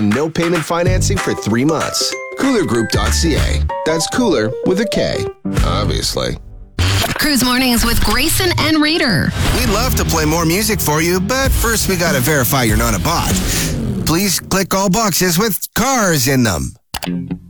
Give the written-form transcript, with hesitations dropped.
No payment financing for 3 months. KoolerGroup.ca. That's cooler with a K, obviously. Cruise Mornings with Grayson and Reader. We'd love to play more music for you, but first we gotta verify you're not a bot. Please click all boxes with cars in them.